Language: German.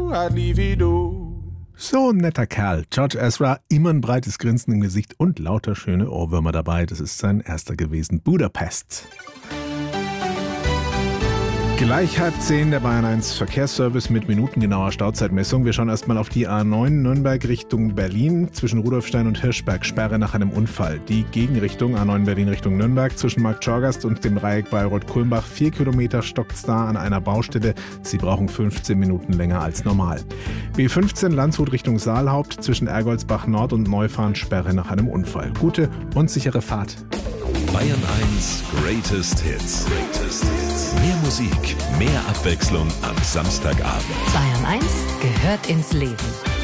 So ein netter Kerl. George Ezra, immer ein breites Grinsen im Gesicht und lauter schöne Ohrwürmer dabei. Das ist sein erster gewesen, Budapest. Gleich 9:30 der Bayern 1 Verkehrsservice mit minutengenauer Stauzeitmessung. Wir schauen erstmal auf die A9 Nürnberg Richtung Berlin. Zwischen Rudolfstein und Hirschberg Sperre nach einem Unfall. Die Gegenrichtung A9 Berlin Richtung Nürnberg zwischen Markt Schorgast und dem Dreieck Bayreuth-Kulmbach. 4 Kilometer stockt's da an einer Baustelle. Sie brauchen 15 Minuten länger als normal. B15 Landshut Richtung Saalhaupt zwischen Ergoldsbach Nord und Neufahren Sperre nach einem Unfall. Gute und sichere Fahrt. Bayern 1 Greatest Hits. Mehr Musik, mehr Abwechslung am Samstagabend. Bayern 1 gehört ins Leben.